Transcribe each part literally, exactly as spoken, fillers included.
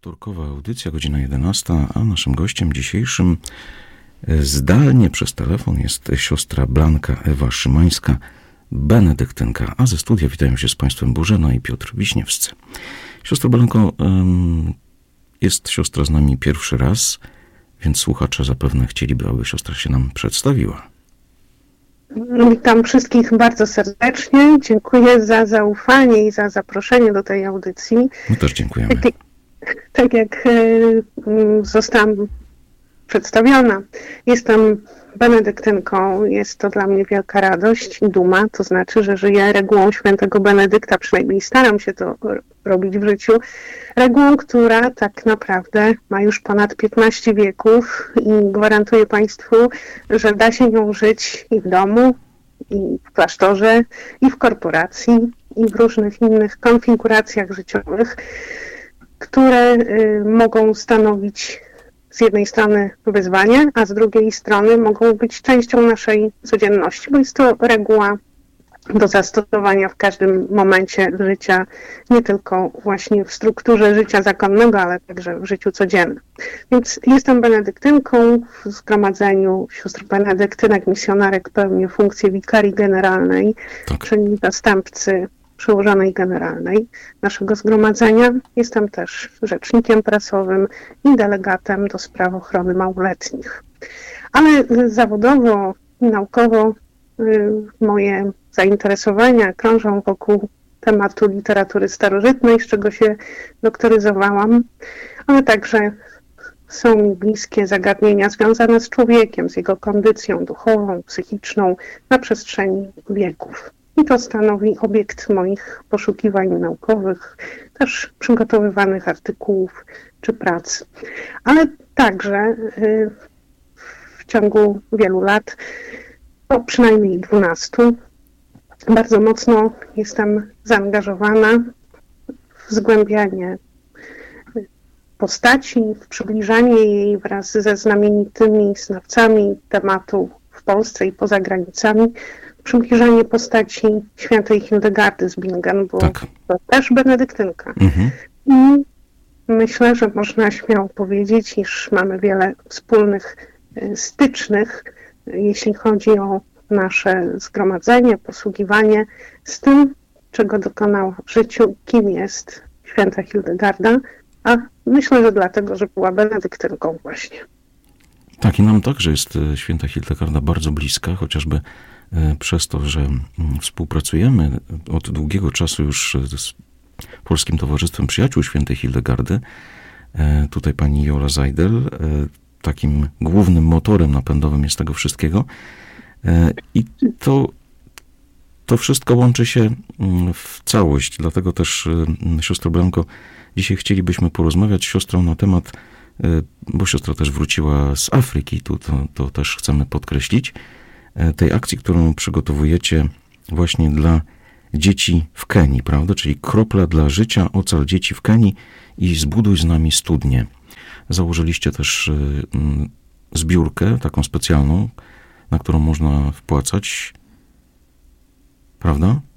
Wtorkowa audycja, godzina jedenasta, a naszym gościem dzisiejszym zdalnie przez telefon jest siostra Blanka Ewa Szymańska, benedyktynka, a ze studia witają się z Państwem Bożena i Piotr Wiśniewscy. Siostro Blanko, jest siostra z nami pierwszy raz, więc słuchacze zapewne chcieliby, aby siostra się nam przedstawiła. Witam wszystkich bardzo serdecznie. Dziękuję za zaufanie i za zaproszenie do tej audycji. My też dziękujemy. Tak, tak jak zostałam przedstawiona, jestem benedyktynką. Jest to dla mnie wielka radość i duma. To znaczy, że żyję regułą świętego Benedykta, przynajmniej staram się to robić w życiu. Regułą, która tak naprawdę ma już ponad piętnaście wieków i gwarantuję Państwu, że da się nią żyć i w domu, i w klasztorze, i w korporacji, i w różnych innych konfiguracjach życiowych, które y, mogą stanowić z jednej strony wyzwanie, a z drugiej strony mogą być częścią naszej codzienności, bo jest to reguła do zastosowania w każdym momencie życia, nie tylko właśnie w strukturze życia zakonnego, ale także w życiu codziennym. Więc jestem benedyktynką, w zgromadzeniu sióstr benedyktynek, misjonarek pełnię funkcję wikarii generalnej, Tak. czyli zastępcy przełożonej generalnej naszego zgromadzenia. Jestem też rzecznikiem prasowym i delegatem do spraw ochrony małoletnich. Ale zawodowo i naukowo y, moje zainteresowania krążą wokół tematu literatury starożytnej, z czego się doktoryzowałam, ale także są mi bliskie zagadnienia związane z człowiekiem, z jego kondycją duchową, psychiczną na przestrzeni wieków. I to stanowi obiekt moich poszukiwań naukowych, też przygotowywanych artykułów czy prac. Ale także y, w ciągu wielu lat, no przynajmniej dwunastu, bardzo mocno jestem zaangażowana w zgłębianie postaci, w przybliżanie jej wraz ze znamienitymi znawcami tematu w Polsce i poza granicami, przybliżanie postaci świętej Hildegardy z Bingen, bo Tak. to też benedyktynka. Mhm. I myślę, że można śmiało powiedzieć, iż mamy wiele wspólnych stycznych, jeśli chodzi o nasze zgromadzenie, posługiwanie z tym, czego dokonała w życiu, kim jest święta Hildegarda, a myślę, że dlatego, że była benedyktynką właśnie. Tak, i nam także jest święta Hildegarda bardzo bliska, chociażby przez to, że współpracujemy od długiego czasu już z Polskim Towarzystwem Przyjaciół Świętej Hildegardy. Tutaj pani Jola Zajdel, takim głównym motorem napędowym jest tego wszystkiego. I to, to wszystko łączy się w całość. Dlatego też, siostro Blanko, dzisiaj chcielibyśmy porozmawiać z siostrą na temat, bo siostra też wróciła z Afryki, tu to, to też chcemy podkreślić, tej akcji, którą przygotowujecie właśnie dla dzieci w Kenii, prawda? Czyli Kropla dla życia, ocal dzieci w Kenii i zbuduj z nami studnię. Założyliście też zbiórkę, taką specjalną, na którą można wpłacać, prawda?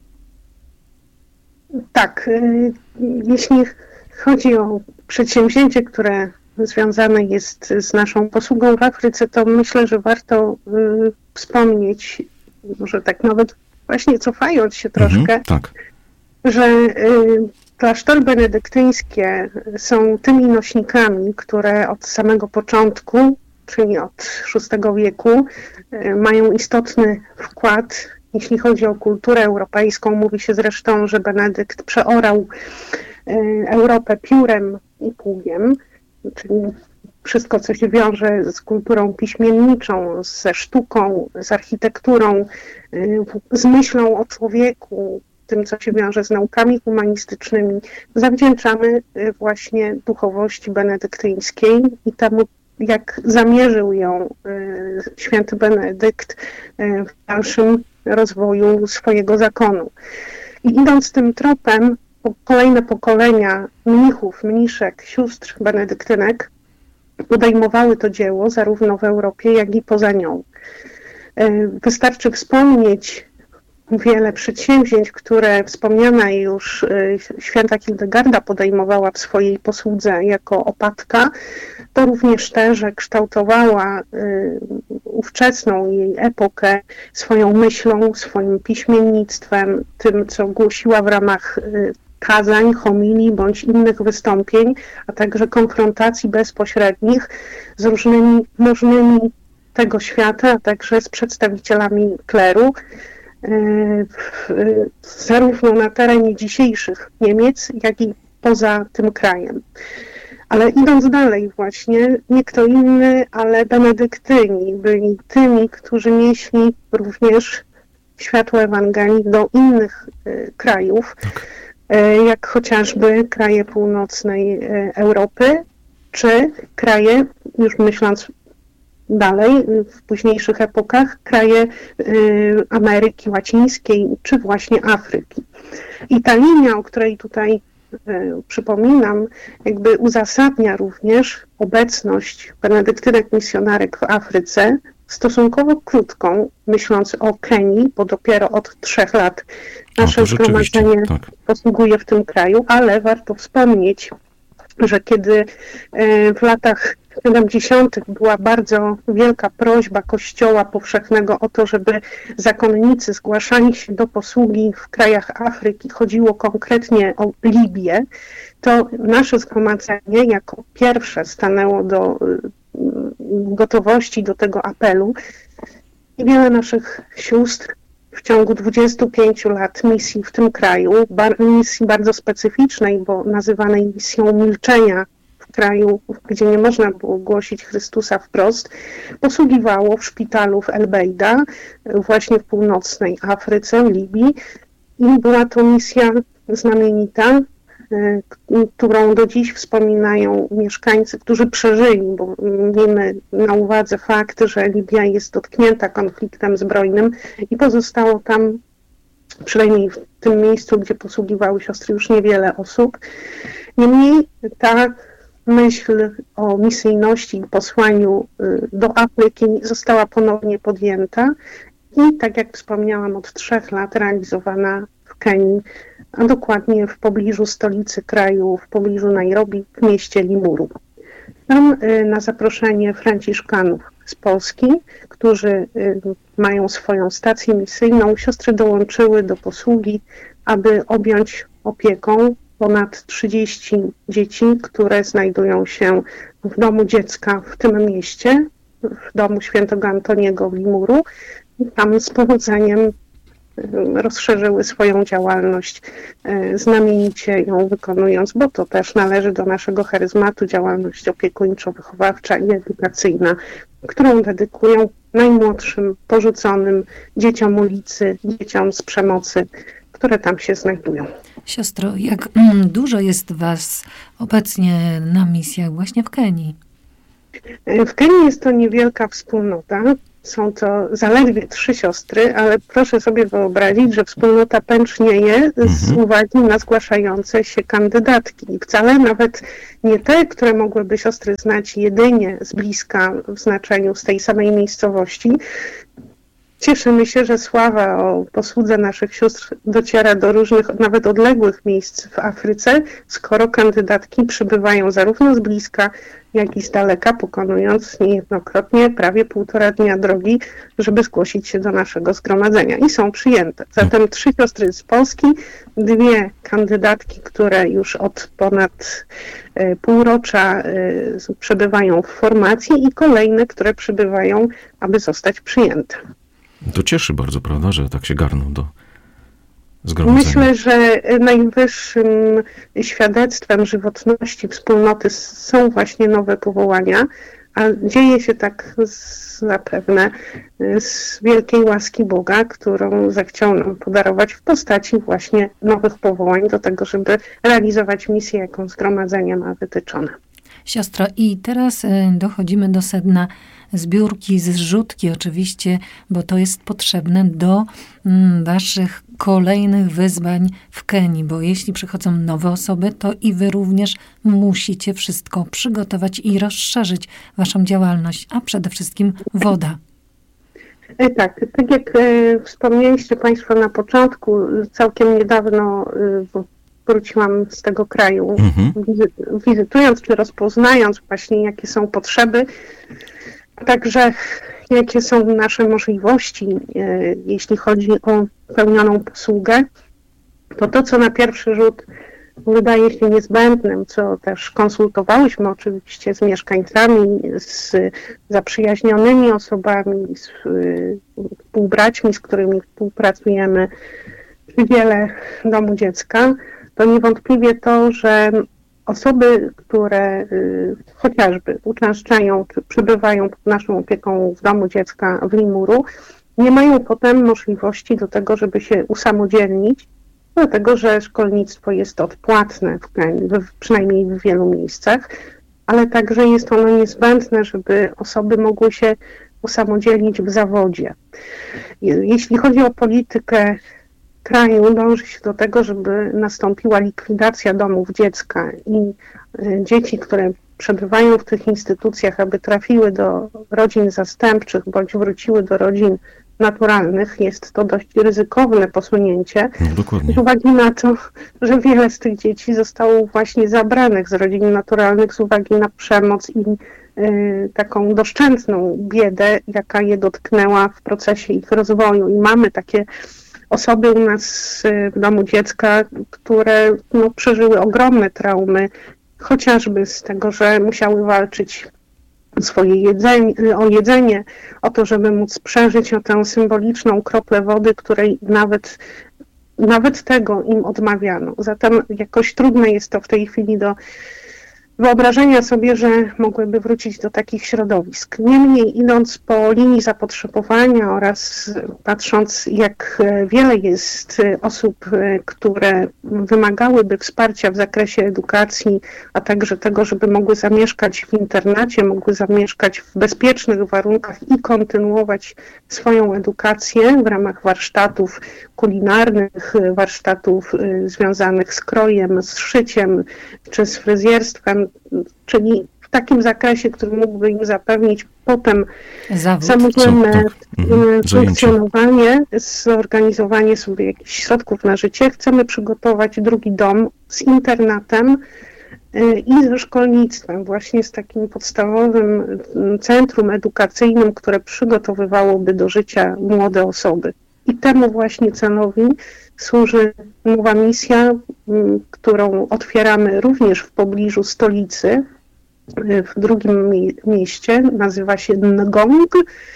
Tak. Jeśli chodzi o przedsięwzięcie, które związane jest z naszą posługą w Afryce, to myślę, że warto y, wspomnieć, może tak nawet właśnie cofając się troszkę, Mhm, tak. że y, klasztory benedyktyńskie są tymi nośnikami, które od samego początku, czyli od szóstego wieku, y, mają istotny wkład, jeśli chodzi o kulturę europejską. Mówi się zresztą, że Benedykt przeorał y, Europę piórem i pługiem, czyli wszystko, co się wiąże z kulturą piśmienniczą, ze sztuką, z architekturą, z myślą o człowieku, tym, co się wiąże z naukami humanistycznymi, zawdzięczamy właśnie duchowości benedyktyńskiej i temu, jak zamierzył ją święty Benedykt w dalszym rozwoju swojego zakonu. I idąc tym tropem, kolejne pokolenia mnichów, mniszek, sióstr benedyktynek podejmowały to dzieło zarówno w Europie, jak i poza nią. Wystarczy wspomnieć wiele przedsięwzięć, które wspomniana już święta Hildegarda podejmowała w swojej posłudze jako opatka, to również te, że kształtowała ówczesną jej epokę swoją myślą, swoim piśmiennictwem, tym, co głosiła w ramach kazań, homilii bądź innych wystąpień, a także konfrontacji bezpośrednich z różnymi możnymi tego świata, a także z przedstawicielami kleru, zarówno na terenie dzisiejszych Niemiec, jak i poza tym krajem. Ale idąc dalej właśnie, nie kto inny, ale benedyktyni byli tymi, którzy nieśli również światło Ewangelii do innych krajów, jak chociażby kraje północnej Europy, czy kraje, już myśląc dalej, w późniejszych epokach, kraje Ameryki Łacińskiej, czy właśnie Afryki. I ta linia, o której tutaj przypominam, jakby uzasadnia również obecność benedyktynek misjonarek w Afryce, stosunkowo krótką, myśląc o Kenii, bo dopiero od trzech lat nasze zgromadzenie tak. posługuje w tym kraju, ale warto wspomnieć, że kiedy w latach siedemdziesiątych była bardzo wielka prośba Kościoła Powszechnego o to, żeby zakonnicy zgłaszali się do posługi w krajach Afryki, chodziło konkretnie o Libię, to nasze zgromadzenie jako pierwsze stanęło do gotowości do tego apelu i wiele naszych sióstr w ciągu dwudziestu pięciu lat misji w tym kraju, bar- misji bardzo specyficznej, bo nazywanej misją milczenia w kraju, gdzie nie można było głosić Chrystusa wprost, posługiwało w szpitalu w El-Beida, właśnie w północnej Afryce, w Libii, i była to misja znamienita, którą do dziś wspominają mieszkańcy, którzy przeżyli, bo miejmy na uwadze fakt, że Libia jest dotknięta konfliktem zbrojnym i pozostało tam, przynajmniej w tym miejscu, gdzie posługiwały siostry, już niewiele osób. Niemniej ta myśl o misyjności i posłaniu do Afryki została ponownie podjęta i, tak jak wspomniałam, od trzech lat realizowana w Kenii, a dokładnie w pobliżu stolicy kraju, w pobliżu Nairobi, w mieście Limuru. Tam na zaproszenie Franciszkanów z Polski, którzy mają swoją stację misyjną, siostry dołączyły do posługi, aby objąć opieką ponad trzydzieści dzieci, które znajdują się w domu dziecka w tym mieście, w domu świętego Antoniego w Limuru. Tam z powodzeniem rozszerzyły swoją działalność, znamienicie ją wykonując, bo to też należy do naszego charyzmatu, działalność opiekuńczo-wychowawcza i edukacyjna, którą dedykują najmłodszym, porzuconym dzieciom ulicy, dzieciom z przemocy, które tam się znajdują. Siostro, jak dużo jest was obecnie na misjach właśnie w Kenii? W Kenii jest to niewielka wspólnota. Są to zaledwie trzy siostry, ale proszę sobie wyobrazić, że wspólnota pęcznieje z uwagi na zgłaszające się kandydatki. I wcale nawet nie te, które mogłyby siostry znać jedynie z bliska w znaczeniu z tej samej miejscowości. Cieszymy się, że sława o posłudze naszych sióstr dociera do różnych, nawet odległych miejsc w Afryce, skoro kandydatki przybywają zarówno z bliska, jak i z daleka, pokonując niejednokrotnie prawie półtora dnia drogi, żeby zgłosić się do naszego zgromadzenia. I są przyjęte. Zatem trzy siostry z Polski, dwie kandydatki, które już od ponad e, półrocza e, przebywają w formacji i kolejne, które przybywają, aby zostać przyjęte. To cieszy bardzo, prawda, że tak się garną do zgromadzenia. Myślę, że najwyższym świadectwem żywotności wspólnoty są właśnie nowe powołania, a dzieje się tak zapewne z wielkiej łaski Boga, którą zechciał nam podarować w postaci właśnie nowych powołań do tego, żeby realizować misję, jaką zgromadzenie ma wytyczone. Siostro, i teraz dochodzimy do sedna zbiórki, zrzutki oczywiście, bo to jest potrzebne do mm, waszych kolejnych wyzwań w Kenii, bo jeśli przychodzą nowe osoby, to i wy również musicie wszystko przygotować i rozszerzyć waszą działalność, a przede wszystkim woda. Tak, tak jak wspomnieliście Państwo na początku, całkiem niedawno wróciłam z tego kraju, mhm. wizytując czy rozpoznając właśnie, jakie są potrzeby, a także jakie są nasze możliwości, jeśli chodzi o pełnioną posługę, to to, co na pierwszy rzut wydaje się niezbędnym, co też konsultowałyśmy oczywiście z mieszkańcami, z zaprzyjaźnionymi osobami, z współbraćmi, z którymi współpracujemy przy Dziele Domu Dziecka, to niewątpliwie to, że osoby, które y, chociażby uczęszczają czy przybywają pod naszą opieką w Domu Dziecka w Limuru, nie mają potem możliwości do tego, żeby się usamodzielnić, dlatego że szkolnictwo jest odpłatne, w Kenii, przynajmniej w wielu miejscach, ale także jest ono niezbędne, żeby osoby mogły się usamodzielnić w zawodzie. Jeśli chodzi o politykę kraju, dąży się do tego, żeby nastąpiła likwidacja domów dziecka i dzieci, które przebywają w tych instytucjach, aby trafiły do rodzin zastępczych bądź wróciły do rodzin naturalnych. Jest to dość ryzykowne posunięcie, no, z uwagi na to, że wiele z tych dzieci zostało właśnie zabranych z rodzin naturalnych z uwagi na przemoc i y, taką doszczętną biedę, jaka je dotknęła w procesie ich rozwoju. I mamy takie osoby u nas w Domu Dziecka, które no, przeżyły ogromne traumy, chociażby z tego, że musiały walczyć swoje jedzenie, o jedzenie, o to, żeby móc przeżyć, o tę symboliczną kroplę wody, której nawet, nawet tego im odmawiano. Zatem jakoś trudne jest to w tej chwili do wyobrażenia sobie, że mogłyby wrócić do takich środowisk. Niemniej idąc po linii zapotrzebowania oraz patrząc, jak wiele jest osób, które wymagałyby wsparcia w zakresie edukacji, a także tego, żeby mogły zamieszkać w internacie, mogły zamieszkać w bezpiecznych warunkach i kontynuować swoją edukację w ramach warsztatów kulinarnych, warsztatów związanych z krojem, z szyciem czy z fryzjerstwem, czyli w takim zakresie, który mógłby im zapewnić potem Zawód. samodzielne tak. mhm. funkcjonowanie, zorganizowanie sobie jakichś środków na życie. Chcemy przygotować drugi dom z internatem i ze szkolnictwem, właśnie z takim podstawowym centrum edukacyjnym, które przygotowywałoby do życia młode osoby. I temu właśnie celowi służy nowa misja, którą otwieramy również w pobliżu stolicy, w drugim mieście, nazywa się Ngong.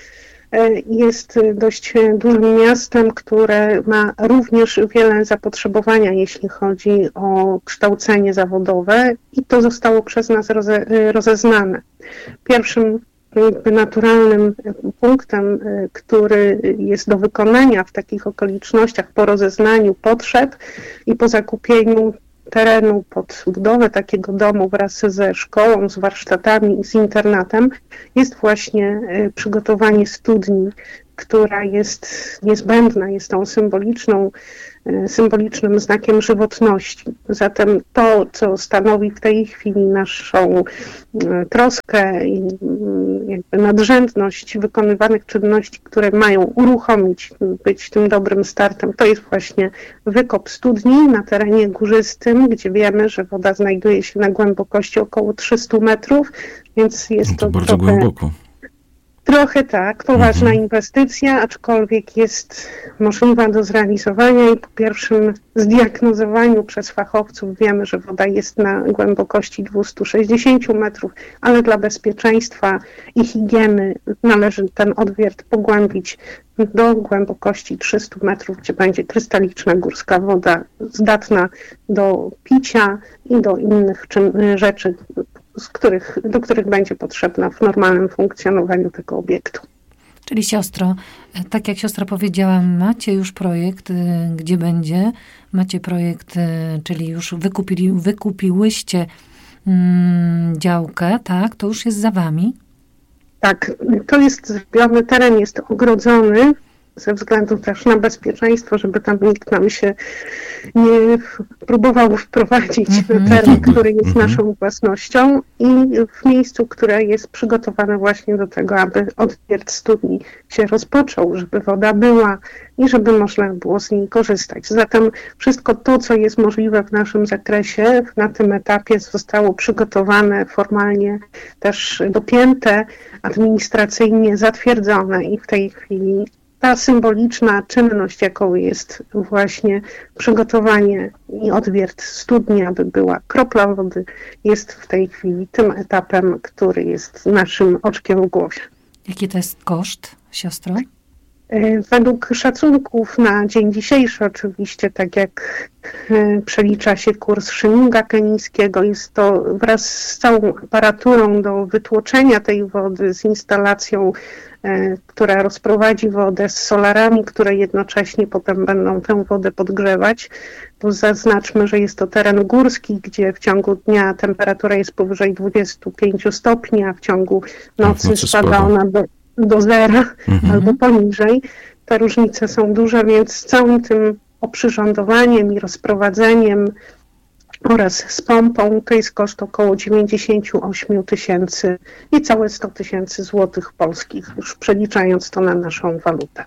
Jest dość dużym miastem, które ma również wiele zapotrzebowania, jeśli chodzi o kształcenie zawodowe i to zostało przez nas roze, rozeznane. Pierwszym jakby naturalnym punktem, który jest do wykonania w takich okolicznościach po rozeznaniu potrzeb i po zakupieniu terenu pod budowę takiego domu wraz ze szkołą, z warsztatami i z internatem, jest właśnie przygotowanie studni, która jest niezbędna, jest tą symboliczną, symbolicznym znakiem żywotności. Zatem to, co stanowi w tej chwili naszą troskę i jakby nadrzędność wykonywanych czynności, które mają uruchomić, być tym dobrym startem, to jest właśnie wykop studni na terenie górzystym, gdzie wiemy, że woda znajduje się na głębokości około trzysta metrów, więc jest no to, to bardzo trochę... głęboko. Trochę tak, poważna mhm. inwestycja, aczkolwiek jest możliwa do zrealizowania i po pierwszym zdiagnozowaniu przez fachowców wiemy, że woda jest na głębokości dwieście sześćdziesiąt metrów, ale dla bezpieczeństwa i higieny należy ten odwiert pogłębić do głębokości trzysta metrów, gdzie będzie krystaliczna górska woda zdatna do picia i do innych czyn, rzeczy, z których, do których będzie potrzebna w normalnym funkcjonowaniu tego obiektu. Czyli siostro, tak jak siostra powiedziała, macie już projekt, gdzie będzie, macie projekt, czyli już wykupili, wykupiłyście mm, działkę, tak? To już jest za wami? Tak, to jest zrobione, teren jest ogrodzony ze względu też na bezpieczeństwo, żeby tam nikt nam się nie próbował wprowadzić mm-hmm. na teren, który jest mm-hmm. naszą własnością i w miejscu, które jest przygotowane właśnie do tego, aby odwiert studni się rozpoczął, żeby woda była i żeby można było z niej korzystać. Zatem wszystko to, co jest możliwe w naszym zakresie, na tym etapie zostało przygotowane, formalnie też dopięte, administracyjnie zatwierdzone i w tej chwili ta symboliczna czynność, jaką jest właśnie przygotowanie i odwiert studni, aby była kropla wody, jest w tej chwili tym etapem, który jest naszym oczkiem w głowie. Jaki to jest koszt, siostro? Według szacunków na dzień dzisiejszy oczywiście, tak jak przelicza się kurs Szyminga kenijskiego, jest to wraz z całą aparaturą do wytłoczenia tej wody, z instalacją, która rozprowadzi wodę, z solarami, które jednocześnie potem będą tę wodę podgrzewać. Tu zaznaczmy, że jest to teren górski, gdzie w ciągu dnia temperatura jest powyżej dwudziestu pięciu stopni, a w ciągu nocy, nocy spada ona do do zera mhm. albo poniżej. Te różnice są duże, więc z całym tym oprzyrządowaniem i rozprowadzeniem oraz z pompą to jest koszt około dziewięćdziesiąt osiem tysięcy i całe sto tysięcy złotych polskich, już przeliczając to na naszą walutę.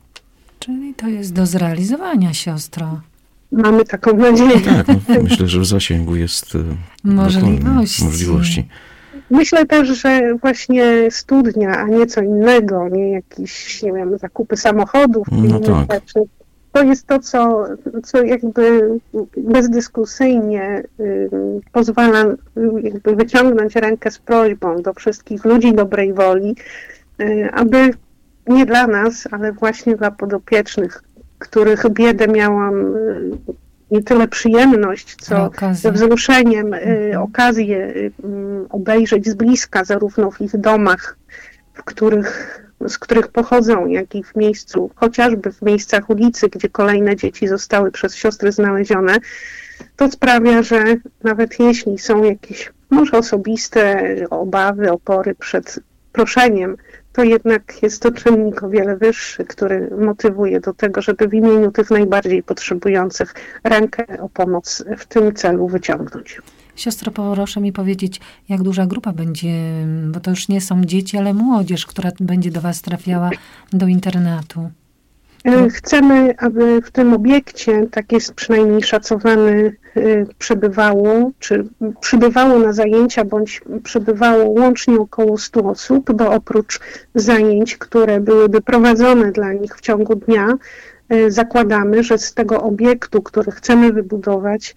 Czyli to jest do zrealizowania, siostro. Mamy taką nadzieję. Tak, no, myślę, że w zasięgu jest możliwości. możliwości. Myślę też, że właśnie studnia, a nie co innego, nie jakieś, nie wiem, zakupy samochodów, no tak. rzeczy, to jest to, co, co jakby bezdyskusyjnie y, pozwala jakby wyciągnąć rękę z prośbą do wszystkich ludzi dobrej woli, y, aby nie dla nas, ale właśnie dla podopiecznych, których biedę miałam y, nie tyle przyjemność, co ze wzruszeniem y, okazję y, obejrzeć z bliska, zarówno w ich domach, w których, z których pochodzą, jak i w miejscu, chociażby w miejscach ulicy, gdzie kolejne dzieci zostały przez siostry znalezione, to sprawia, że nawet jeśli są jakieś może osobiste obawy, opory przed proszeniem, to jednak jest to czynnik o wiele wyższy, który motywuje do tego, żeby w imieniu tych najbardziej potrzebujących rękę o pomoc w tym celu wyciągnąć. Siostro, proszę mi powiedzieć, jak duża grupa będzie, bo to już nie są dzieci, ale młodzież, która będzie do was trafiała do internatu. Chcemy, aby w tym obiekcie, tak jest przynajmniej szacowany, przebywało, czy przybywało na zajęcia, bądź przybywało łącznie około stu osób, bo oprócz zajęć, które byłyby prowadzone dla nich w ciągu dnia, zakładamy, że z tego obiektu, który chcemy wybudować,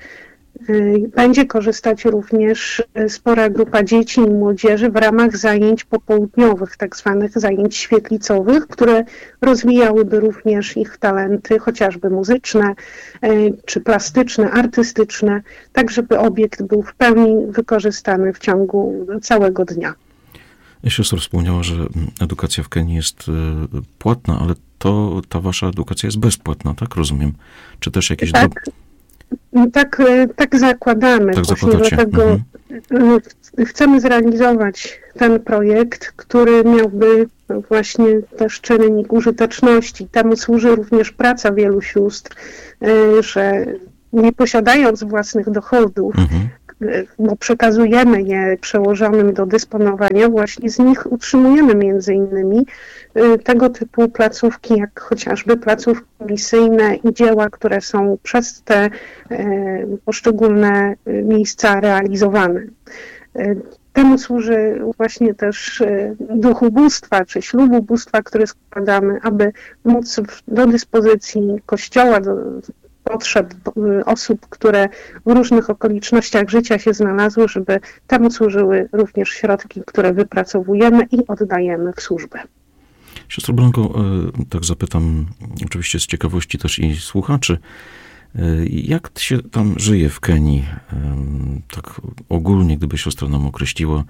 będzie korzystać również spora grupa dzieci i młodzieży w ramach zajęć popołudniowych, tak zwanych zajęć świetlicowych, które rozwijałyby również ich talenty, chociażby muzyczne, czy plastyczne, artystyczne, tak żeby obiekt był w pełni wykorzystany w ciągu całego dnia. Siostra wspomniała, że edukacja w Kenii jest płatna, ale to ta wasza edukacja jest bezpłatna, tak rozumiem? Czy też jakieś... Tak. Drogi... Tak, tak zakładamy. Tak właśnie dlatego mhm. chcemy zrealizować ten projekt, który miałby właśnie też czynnik użyteczności. Temu służy również praca wielu sióstr, że nie posiadając własnych dochodów, mhm. bo przekazujemy je przełożonym do dysponowania, właśnie z nich utrzymujemy między innymi tego typu placówki, jak chociażby placówki misyjne i dzieła, które są przez te poszczególne miejsca realizowane. Temu służy właśnie też duch ubóstwa, czy ślub ubóstwa, który składamy, aby móc do dyspozycji Kościoła, do potrzeb osób, które w różnych okolicznościach życia się znalazły, żeby temu służyły również środki, które wypracowujemy i oddajemy w służbę. Siostro Blanko, tak zapytam oczywiście z ciekawości też i słuchaczy, jak się tam żyje w Kenii? Tak ogólnie, gdyby siostra nam określiła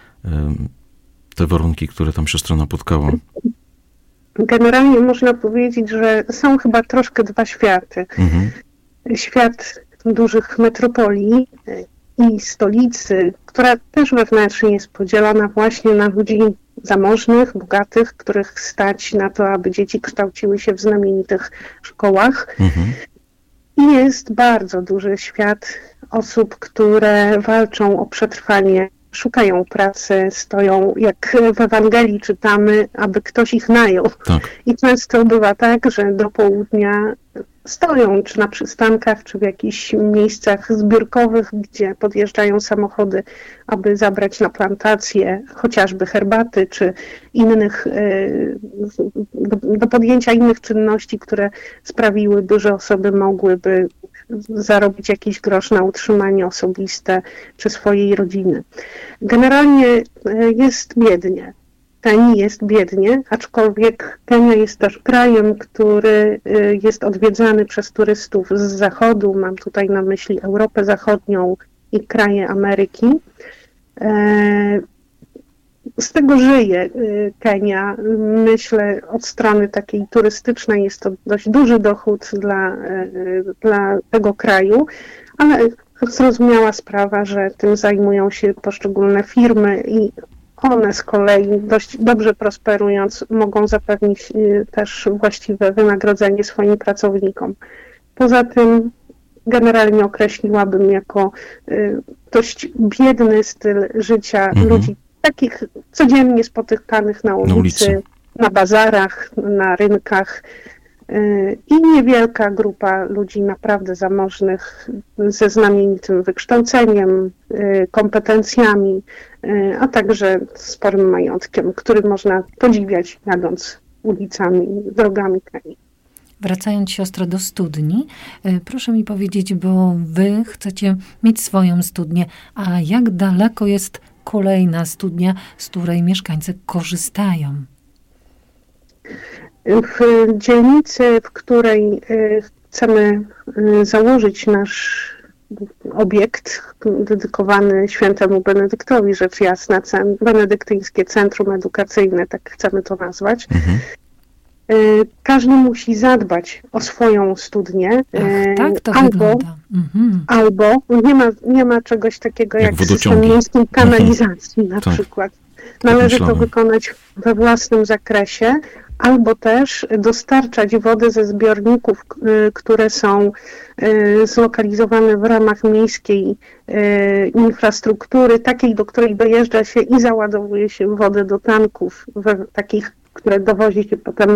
te warunki, które tam siostra napotkała. Generalnie można powiedzieć, że są chyba troszkę dwa światy. Mhm. Świat dużych metropolii i stolicy, która też wewnętrznie jest podzielona właśnie na ludzi zamożnych, bogatych, których stać na to, aby dzieci kształciły się w znamienitych szkołach. Mhm. I jest bardzo duży świat osób, które walczą o przetrwanie, szukają pracy, stoją, jak w Ewangelii czytamy, aby ktoś ich najął. Tak. I często bywa tak, że do południa stoją, czy na przystankach, czy w jakichś miejscach zbiórkowych, gdzie podjeżdżają samochody, aby zabrać na plantację chociażby herbaty, czy innych, do, do podjęcia innych czynności, które sprawiłyby, że osoby mogłyby zarobić jakiś grosz na utrzymanie osobiste, czy swojej rodziny. Generalnie jest biednie. Kenii jest biednie, aczkolwiek Kenia jest też krajem, który jest odwiedzany przez turystów z zachodu. Mam tutaj na myśli Europę Zachodnią i kraje Ameryki. Z tego żyje Kenia. Myślę, od strony takiej turystycznej jest to dość duży dochód dla, dla tego kraju, ale zrozumiała sprawa, że tym zajmują się poszczególne firmy i one z kolei, dość dobrze prosperując, mogą zapewnić też właściwe wynagrodzenie swoim pracownikom. Poza tym generalnie określiłabym jako dość biedny styl życia mhm. ludzi takich codziennie spotykanych na ulicy, na, ulicy. na bazarach, na rynkach. I niewielka grupa ludzi naprawdę zamożnych, ze znamienitym wykształceniem, kompetencjami, a także sporym majątkiem, który można podziwiać jadąc ulicami, drogami Kenii. Wracając, siostro, do studni, proszę mi powiedzieć, bo wy chcecie mieć swoją studnię, a jak daleko jest kolejna studnia, z której mieszkańcy korzystają? W dzielnicy, w której chcemy założyć nasz obiekt dedykowany świętemu Benedyktowi, rzecz jasna, Benedyktyńskie Centrum Edukacyjne, tak chcemy to nazwać, mhm. każdy musi zadbać o swoją studnię. Ach, tak to albo, wygląda. Mhm. albo nie ma, nie ma czegoś takiego jak, jak system miejskiej kanalizacji na tak. przykład. Należy to wykonać we własnym zakresie, albo też dostarczać wodę ze zbiorników, które są zlokalizowane w ramach miejskiej infrastruktury, takiej, do której dojeżdża się i załadowuje się wodę do tanków, we takich, które dowozi się potem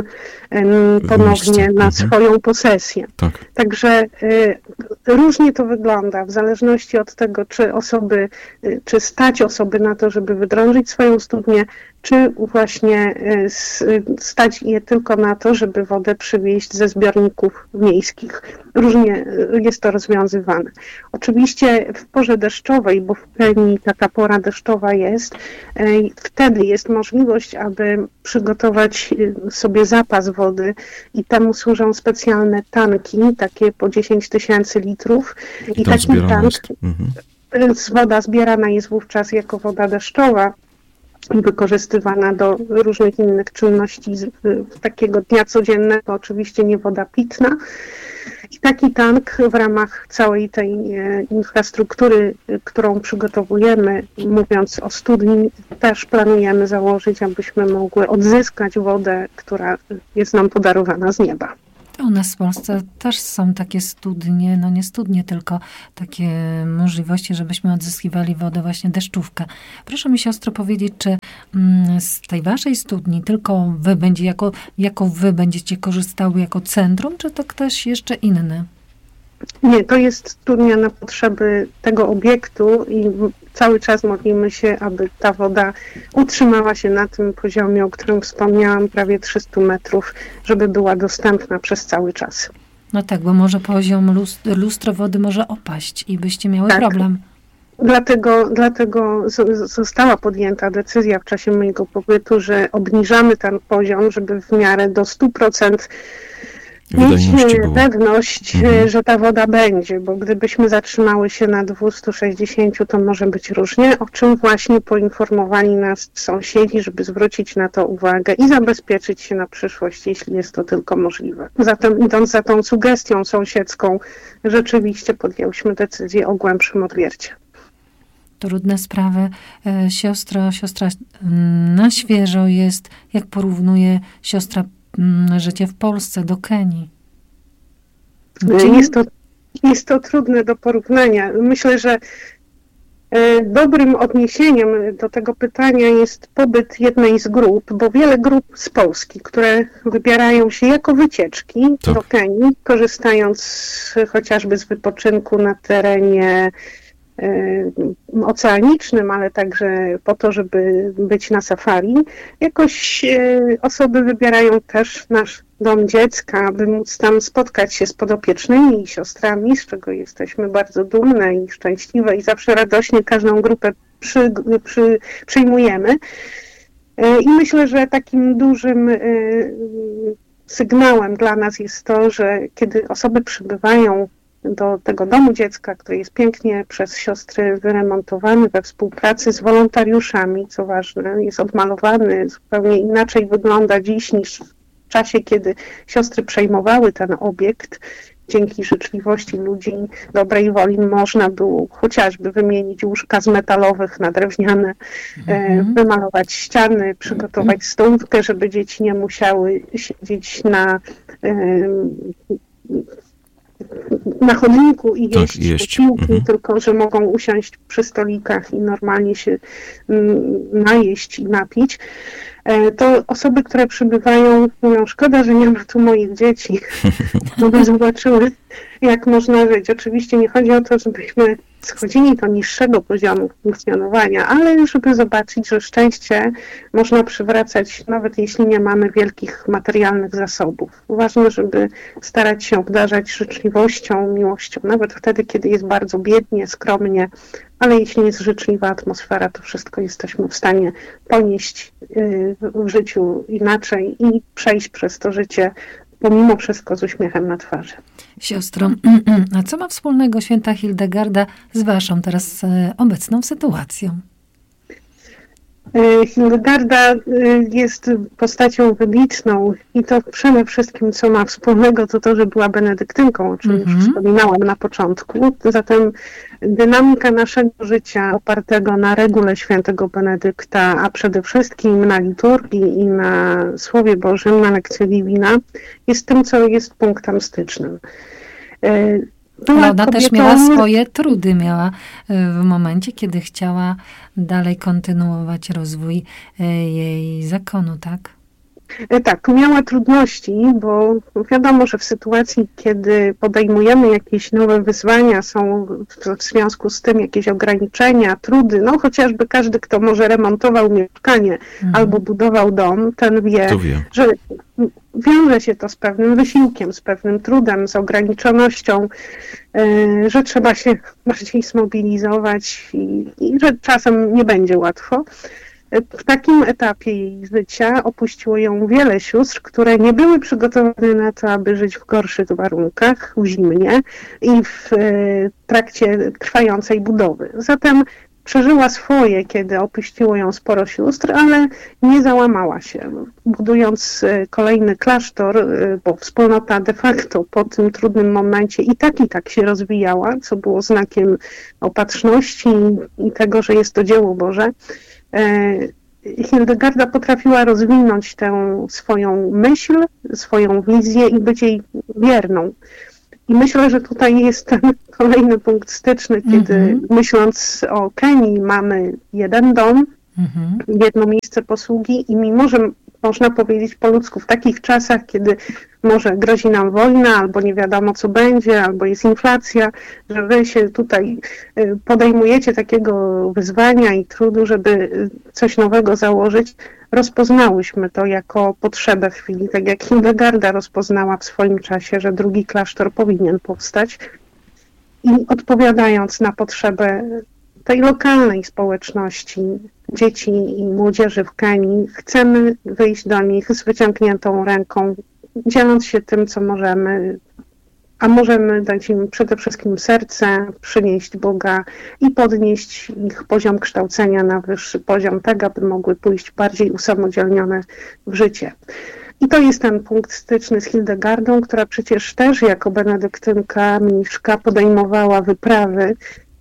ponownie na swoją posesję. Tak. Także y, różnie to wygląda, w zależności od tego, czy osoby, y, czy stać osoby na to, żeby wydrążyć swoją studnię, czy właśnie y, stać je tylko na to, żeby wodę przywieźć ze zbiorników miejskich. Różnie jest to rozwiązywane. Oczywiście w porze deszczowej, bo w Kenii taka pora deszczowa jest, y, wtedy jest możliwość, aby przygotować sobie zapas wody i temu służą specjalne tanki, takie po dziesięć tysięcy litrów. I, I taki tank, mhm. woda zbierana jest wówczas jako woda deszczowa i wykorzystywana do różnych innych czynności takiego dnia codziennego, oczywiście nie woda pitna. I taki tank w ramach całej tej infrastruktury, którą przygotowujemy, mówiąc o studni, też planujemy założyć, abyśmy mogły odzyskać wodę, która jest nam podarowana z nieba. U nas w Polsce też są takie studnie, no nie studnie, tylko takie możliwości, żebyśmy odzyskiwali wodę, właśnie deszczówkę. Proszę mi, siostro, powiedzieć, czy z tej waszej studni tylko wy będzie, jako, jako wy będziecie korzystały jako centrum, czy to ktoś jeszcze inny? Nie, to jest studnia na potrzeby tego obiektu i cały czas modlimy się, aby ta woda utrzymała się na tym poziomie, o którym wspomniałam, prawie trzysta metrów, żeby była dostępna przez cały czas. No tak, bo może poziom lustro, lustro wody może opaść i byście miały tak. problem. Dlatego, dlatego została podjęta decyzja w czasie mojego pobytu, że obniżamy ten poziom, żeby w miarę do stu procent mieć pewność, mhm. że ta woda będzie, bo gdybyśmy zatrzymały się na dwustu sześćdziesięciu, to może być różnie, o czym właśnie poinformowali nas sąsiedzi, żeby zwrócić na to uwagę i zabezpieczyć się na przyszłość, jeśli jest to tylko możliwe. Zatem idąc za tą sugestią sąsiedzką, rzeczywiście podjęliśmy decyzję o głębszym odwiercie. trudne sprawy. Siostro, siostra na świeżo jest, jak porównuje siostra życie w Polsce do Kenii? Jest to, jest to trudne do porównania. Myślę, że dobrym odniesieniem do tego pytania jest pobyt jednej z grup, bo wiele grup z Polski, które wybierają się jako wycieczki tak. do Kenii, korzystając chociażby z wypoczynku na terenie oceanicznym, ale także po to, żeby być na safari. Jakoś osoby wybierają też nasz dom dziecka, aby móc tam spotkać się z podopiecznymi i siostrami, z czego jesteśmy bardzo dumne i szczęśliwe i zawsze radośnie każdą grupę przy, przy, przyjmujemy. I myślę, że takim dużym sygnałem dla nas jest to, że kiedy osoby przybywają do tego domu dziecka, który jest pięknie przez siostry wyremontowany we współpracy z wolontariuszami, co ważne, jest odmalowany, zupełnie inaczej wygląda dziś niż w czasie, kiedy siostry przejmowały ten obiekt. Dzięki życzliwości ludzi, dobrej woli można było chociażby wymienić łóżka z metalowych na drewniane, mm-hmm. wymalować ściany, przygotować stołówkę, żeby dzieci nie musiały siedzieć na na chodniku i jeść, tak, jeść. piłki, mhm. tylko że mogą usiąść przy stolikach i normalnie się najeść i napić. To osoby, które przybywają, mówią, szkoda, że nie ma tu moich dzieci, żeby zobaczyły, jak można żyć. Oczywiście nie chodzi o to, żebyśmy schodzili do niższego poziomu funkcjonowania, ale żeby zobaczyć, że szczęście można przywracać, nawet jeśli nie mamy wielkich materialnych zasobów. Ważne, żeby starać się obdarzać życzliwością, miłością, nawet wtedy, kiedy jest bardzo biednie, skromnie, ale jeśli jest życzliwa atmosfera, to wszystko jesteśmy w stanie ponieść w życiu inaczej i przejść przez to życie pomimo wszystko z uśmiechem na twarzy. Siostro, a co ma wspólnego święta Hildegarda z waszą teraz obecną sytuacją? Hildegarda jest postacią wybitną i to przede wszystkim, co ma wspólnego, to to, że była benedyktynką, o czym mm-hmm. już wspominałam na początku. Zatem dynamika naszego życia opartego na regule świętego Benedykta, a przede wszystkim na liturgii i na Słowie Bożym, na lekcji Divina, jest tym, co jest punktem stycznym. Była Ale ona kobietą... też miała swoje trudy, miała w momencie, kiedy chciała dalej kontynuować rozwój jej zakonu, tak? Tak, miała trudności, bo wiadomo, że w sytuacji, kiedy podejmujemy jakieś nowe wyzwania, są w związku z tym jakieś ograniczenia, trudy, no chociażby każdy, kto może remontował mieszkanie mhm. albo budował dom, ten wie, wie, że wiąże się to z pewnym wysiłkiem, z pewnym trudem, z ograniczonością, yy, że trzeba się bardziej zmobilizować i, i że czasem nie będzie łatwo. W takim etapie jej życia opuściło ją wiele sióstr, które nie były przygotowane na to, aby żyć w gorszych warunkach, zimnie i w trakcie trwającej budowy. Zatem przeżyła swoje, kiedy opuściło ją sporo sióstr, ale nie załamała się. Budując kolejny klasztor, bo wspólnota de facto po tym trudnym momencie i tak i tak się rozwijała, co było znakiem opatrzności i tego, że jest to dzieło Boże. Hildegarda potrafiła rozwinąć tę swoją myśl, swoją wizję i być jej wierną. I myślę, że tutaj jest ten kolejny punkt styczny, kiedy mm-hmm. myśląc o Kenii mamy jeden dom, mm-hmm. jedno miejsce posługi i mimo, że można powiedzieć po ludzku w takich czasach, kiedy może grozi nam wojna, albo nie wiadomo co będzie, albo jest inflacja, że wy się tutaj podejmujecie takiego wyzwania i trudu, żeby coś nowego założyć, rozpoznałyśmy to jako potrzebę chwili, tak jak Hildegarda rozpoznała w swoim czasie, że drugi klasztor powinien powstać i odpowiadając na potrzebę tej lokalnej społeczności, dzieci i młodzieży w Kenii, chcemy wyjść do nich z wyciągniętą ręką, dzieląc się tym, co możemy, a możemy dać im przede wszystkim serce, przynieść Boga i podnieść ich poziom kształcenia na wyższy poziom, tak aby mogły pójść bardziej usamodzielnione w życie. I to jest ten punkt styczny z Hildegardą, która przecież też jako benedyktynka, mniszka podejmowała wyprawy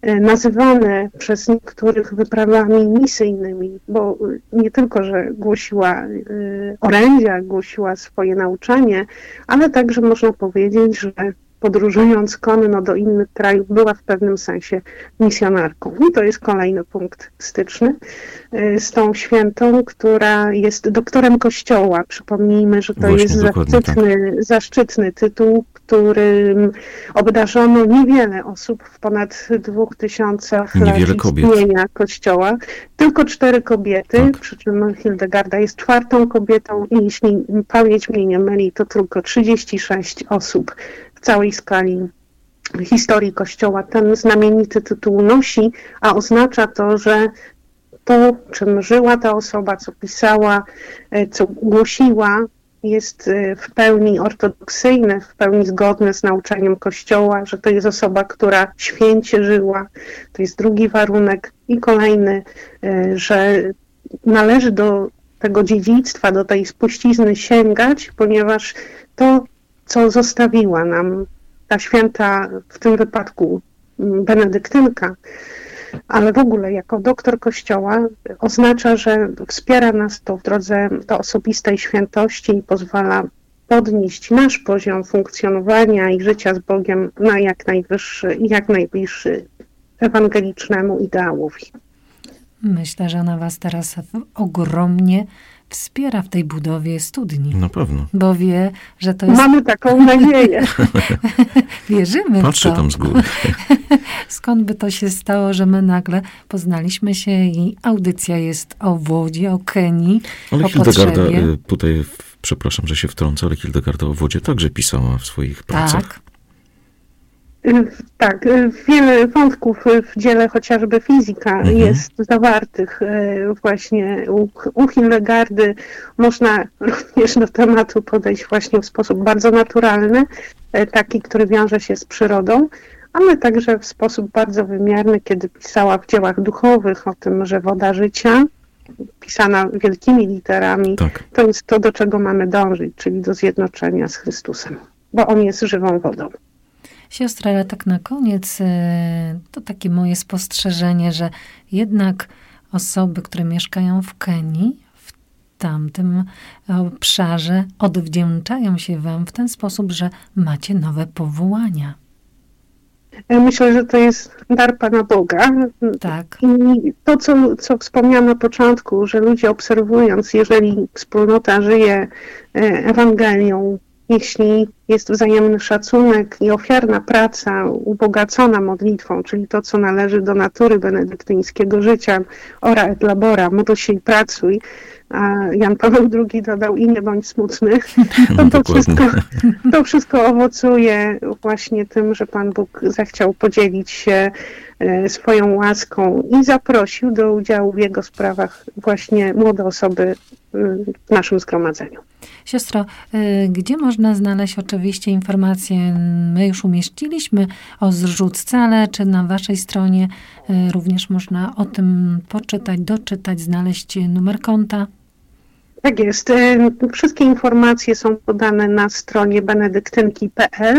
nazywane przez niektórych wyprawami misyjnymi, bo nie tylko, że głosiła orędzia, głosiła swoje nauczanie, ale także można powiedzieć, że podróżując konno do innych krajów, była w pewnym sensie misjonarką. I to jest kolejny punkt styczny z tą świętą, która jest doktorem Kościoła. Przypomnijmy, że to Właśnie, jest zaszczytny, tak. zaszczytny tytuł, którym obdarzono niewiele osób w ponad dwóch tysiącach lat istnienia Kościoła. Tylko cztery kobiety, tak. Przy czym Hildegarda jest czwartą kobietą i jeśli pamięć mnie nie myli, to tylko trzydzieści sześć osób w całej skali historii Kościoła ten znamienity tytuł nosi, a oznacza to, że to, czym żyła ta osoba, co pisała, co głosiła, jest w pełni ortodoksyjne, w pełni zgodne z nauczaniem Kościoła, że to jest osoba, która święcie żyła. To jest drugi warunek. I kolejny, że należy do tego dziedzictwa, do tej spuścizny sięgać, ponieważ to, co zostawiła nam ta święta, w tym wypadku benedyktynka, ale w ogóle jako doktor Kościoła, oznacza, że wspiera nas to w drodze do osobistej świętości i pozwala podnieść nasz poziom funkcjonowania i życia z Bogiem na jak najwyższy i jak najbliższy ewangelicznemu ideałowi. Myślę, że ona was teraz ogromnie wspiera w tej budowie studni. Na pewno. Bo wie, że to jest... Mamy taką nadzieję. Wierzymy Patrzę w to. tam z góry. Skąd by to się stało, że my nagle poznaliśmy się i audycja jest o wodzie, o Kenii, ale o Hildegarda, potrzebie. tutaj, przepraszam, że się wtrącę, ale Hildegarda o wodzie także pisała w swoich pracach. Tak. Tak, wiele wątków w dziele chociażby fizyka mhm. jest zawartych właśnie u, u Hildegardy. Można również do tematu podejść właśnie w sposób bardzo naturalny, taki, który wiąże się z przyrodą, ale także w sposób bardzo wymiarny, kiedy pisała w dziełach duchowych o tym, że woda życia, pisana wielkimi literami, tak. To jest to, do czego mamy dążyć, czyli do zjednoczenia z Chrystusem, bo On jest żywą wodą. Siostra, ale tak na koniec to takie moje spostrzeżenie, że jednak osoby, które mieszkają w Kenii, w tamtym obszarze, odwdzięczają się wam w ten sposób, że macie nowe powołania. Myślę, że to jest dar Pana Boga. Tak. I to, co, co wspomniałam na początku, że ludzie obserwując, jeżeli wspólnota żyje Ewangelią, jeśli jest wzajemny szacunek i ofiarna praca ubogacona modlitwą, czyli to, co należy do natury benedyktyńskiego życia, ora et labora, módl się i pracuj, a Jan Paweł drugi dodał i nie bądź smutny, to, to, wszystko, to wszystko owocuje właśnie tym, że Pan Bóg zechciał podzielić się swoją łaską i zaprosił do udziału w Jego sprawach właśnie młode osoby w naszym zgromadzeniu. Siostro, gdzie można znaleźć oczywiście informacje? My już umieściliśmy o zrzutce, ale czy na waszej stronie również można o tym poczytać, doczytać, znaleźć numer konta? Tak jest. Wszystkie informacje są podane na stronie benedyktynki kropka p l,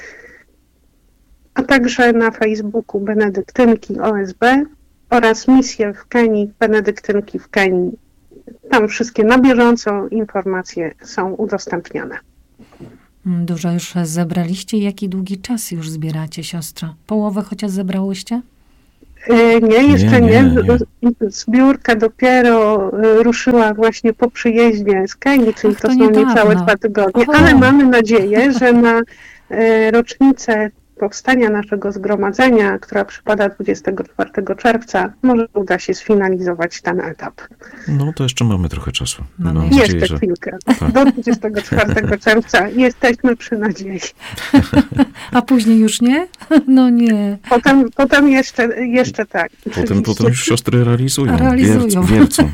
a także na Facebooku Benedyktynki O S B oraz misje w Kenii, Benedyktynki w Kenii. Tam wszystkie na bieżąco informacje są udostępniane. Dużo już zebraliście? Jaki długi czas już zbieracie, siostro? Połowę chociaż zebrałyście? Nie, jeszcze nie. nie. nie. Zbiórka dopiero ruszyła właśnie po przyjeździe z Kenii, czyli Ach, to, to są niecałe dwa tygodnie, o. ale mamy nadzieję, że na rocznicę powstania naszego zgromadzenia, która przypada dwudziestego czwartego czerwca, może uda się sfinalizować ten etap. No to jeszcze mamy trochę czasu. Mamy jeszcze nadzieję, że... chwilkę. Tak. Do dwudziestego czwartego czerwca jesteśmy przy nadziei. A później już nie? No nie. Potem, potem jeszcze, jeszcze tak. Potem, potem już siostry realizują. Realizują. Wiercą.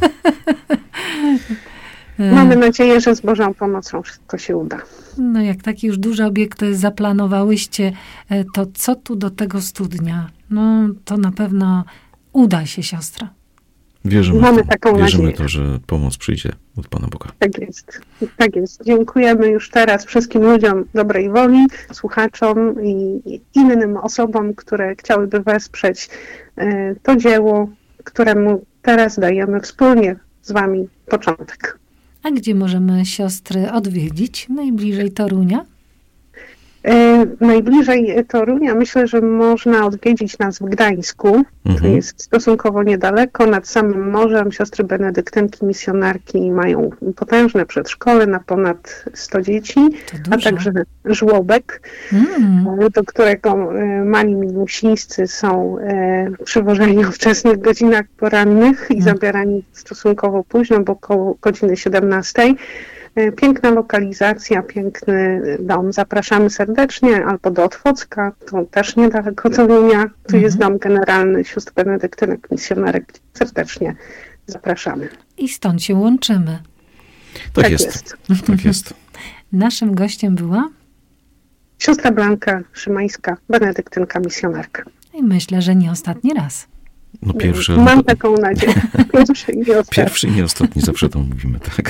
Mamy nadzieję, że z Bożą pomocą wszystko się uda. No jak taki już duży obiekt zaplanowałyście, to co tu do tego studnia? No to na pewno uda się, siostra. Wierzymy, Mamy to, taką wierzymy nadzieję. to, że pomoc przyjdzie od Pana Boga. Tak jest, tak jest. Dziękujemy już teraz wszystkim ludziom dobrej woli, słuchaczom i innym osobom, które chciałyby wesprzeć e, to dzieło, któremu teraz dajemy wspólnie z Wami początek. A gdzie możemy siostry odwiedzić? Najbliżej Torunia? E, najbliżej Torunia myślę, że można odwiedzić nas w Gdańsku. Mhm. To jest stosunkowo niedaleko, nad samym morzem. Siostry benedyktynki, misjonarki mają potężne przedszkole na ponad sto dzieci, To a dużo. także żłobek, Mm. do którego e, mali minusińscy są e, przywożeni o wczesnych godzinach porannych i Mm. zabierani stosunkowo późno, bo około godziny siedemnastej. E, Piękna lokalizacja, piękny dom. Zapraszamy serdecznie, albo do Otwocka, to też niedaleko Torunia. Tu Mhm. jest dom generalny sióstr benedyktynek, misjonarek. Serdecznie zapraszamy. I stąd się łączymy. Tak, jest. Tak jest. Naszym gościem była Siostra Blanka Szymańska, benedyktynka, misjonarka. i myślę, że nie ostatni raz. No pierwszy, Mam taką nadzieję. Pierwszy i ostatni. pierwszy i nie ostatni, zawsze to mówimy, tak.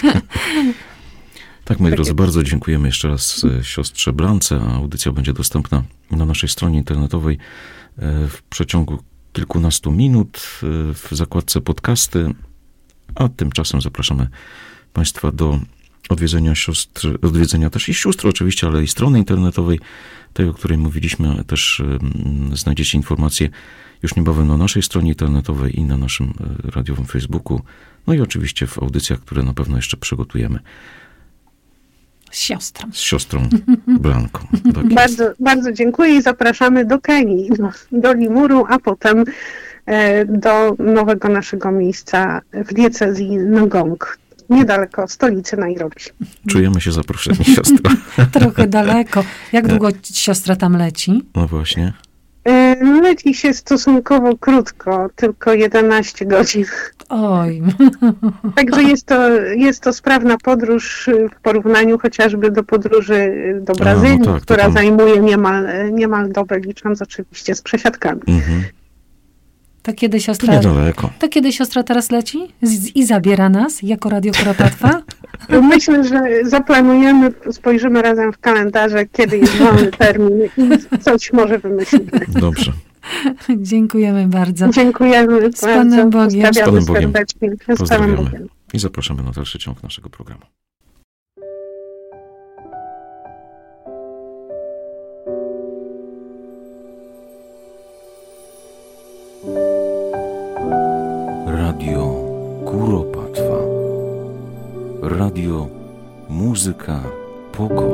Tak, moi drodzy, bardzo dziękujemy jeszcze raz e, siostrze Blance, a audycja będzie dostępna na naszej stronie internetowej e, w przeciągu kilkunastu minut e, w zakładce podcasty, a tymczasem zapraszamy Państwa do odwiedzenia sióstr, odwiedzenia też i sióstr oczywiście, ale i strony internetowej, tej, o której mówiliśmy, ale też e, znajdziecie informacje już niebawem na naszej stronie internetowej i na naszym e, radiowym Facebooku, no i oczywiście w audycjach, które na pewno jeszcze przygotujemy Z siostrą. z siostrą Blanką. Tak jest. Bardzo, bardzo dziękuję i zapraszamy do Kenii, do, do Limuru, a potem e, do nowego naszego miejsca w diecezji Ngong, niedaleko stolicy Nairobi. Czujemy się zaproszeni, siostra. Trochę daleko. Jak długo siostra tam leci? No właśnie. E, leci się stosunkowo krótko, tylko jedenaście godzin. Oj. Także jest to, jest to sprawna podróż w porównaniu chociażby do podróży do Brazylii, no tak, to która tam- zajmuje niemal, niemal dobę, licząc oczywiście z przesiadkami. Mhm. To kiedy To siostra... niedaleko. To kiedy siostra teraz leci z, i zabiera nas jako Radio Kuropatwa? Myślę, że zaplanujemy, spojrzymy razem w kalendarze, kiedy jest wolny termin i coś może wymyślimy. Dobrze. Dziękujemy bardzo. Dziękujemy Z Panem bardzo. Bogiem. Z Pozdrawiamy Panem Bogiem. serdecznie. Z Panem Pozdrawiamy. Bogiem. I zapraszamy na dalszy ciąg naszego programu. Radio Kuropatwa. Radio Muzyka Pokoju.